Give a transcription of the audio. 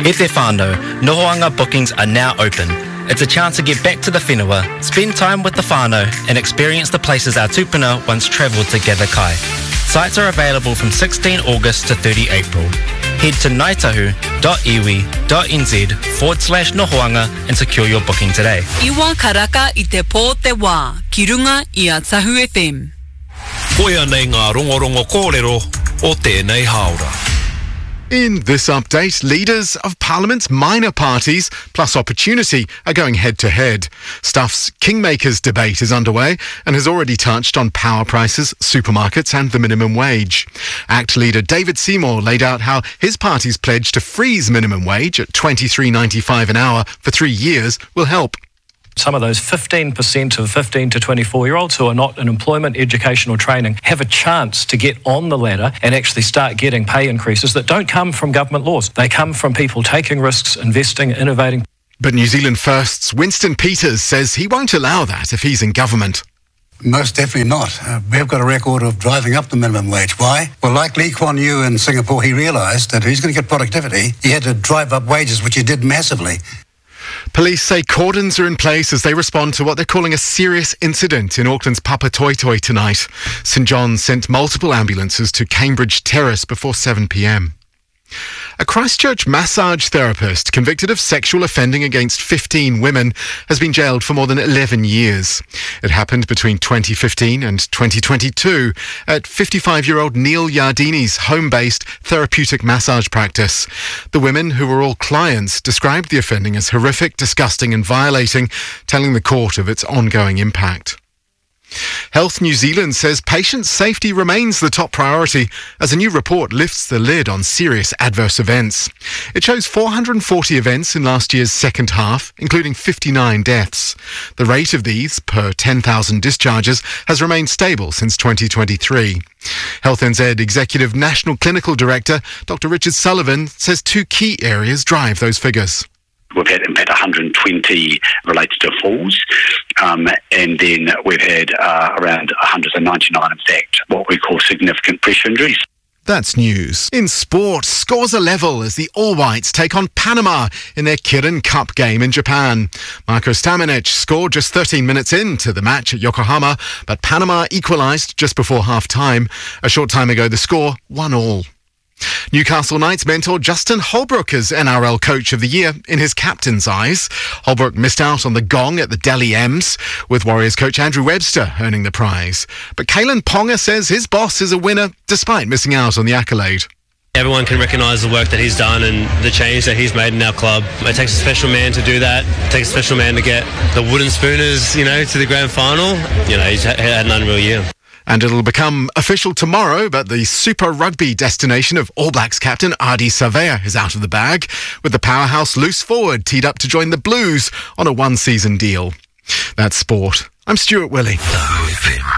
He te whānau, Nohoanga bookings are now open. It's a chance to get back to the whenua, spend time with the whānau and experience the places our tupuna once travelled to gather kai. Sites are available from 16 August to 30 April. Head to ngaitahu.iwi.nz/Nohoanga and secure your booking today. Iwa karaka I te pō te wā, ki runga I a Tahu FM. Koia nei ngā rongorongo kōrero o tēnei haora. In this update, leaders of Parliament's minor parties plus Opportunity are going head-to-head. Stuff's Kingmakers debate is underway and has already touched on power prices, supermarkets and the minimum wage. ACT leader David Seymour laid out how his party's pledge to freeze minimum wage at $23.95 an hour for 3 years will help. Some of those 15% of 15 to 24-year-olds who are not in employment, education or training have a chance to get on the ladder and actually start getting pay increases that don't come from government laws. They come from people taking risks, investing, innovating. But New Zealand First's Winston Peters says he won't allow that if he's in government. Most definitely not. We've got a record of driving up the minimum wage. Why? Well, like Lee Kuan Yew in Singapore, he realised that if he's going to get productivity, he had to drive up wages, which he did massively. Police say cordons are in place as they respond to what they're calling a serious incident in Auckland's Papatoetoe tonight. St John's sent multiple ambulances to Cambridge Terrace before 7 p.m. A Christchurch massage therapist convicted of sexual offending against 15 women has been jailed for more than 11 years. It happened between 2015 and 2022 at 55-year-old Neil Yardini's home-based therapeutic massage practice. The women, who were all clients, described the offending as horrific, disgusting and violating, telling the court of its ongoing impact. Health New Zealand says patient safety remains the top priority as a new report lifts the lid on serious adverse events. It shows 440 events in last year's second half, including 59 deaths. The rate of these per 10,000 discharges has remained stable since 2023. Health NZ Executive National Clinical Director Dr Richard Sullivan says two key areas drive those figures. We've had, in fact, 120 related to falls, and then we've had around 199, in fact, what we call significant pressure injuries. That's news. In sport, scores are level as the All Whites take on Panama in their Kirin Cup game in Japan. Marko Stamenic scored just 13 minutes into the match at Yokohama, but Panama equalised just before half-time. A short time ago, the score 1-1. Newcastle Knights mentor Justin Holbrook as NRL Coach of the Year in his captain's eyes. Holbrook missed out on the gong at the Delhi Ems, with Warriors coach Andrew Webster earning the prize. But Kalen Ponga says his boss is a winner despite missing out on the accolade. Everyone can recognise the work that he's done and the change that he's made in our club. It takes a special man to do that. It takes a special man to get the Wooden Spooners, to the grand final. He's had an unreal year. And it'll become official tomorrow, but the Super Rugby destination of All Blacks captain Ardie Savea is out of the bag, with the powerhouse loose forward teed up to join the Blues on a one-season deal. That's sport. I'm Stuart Willie.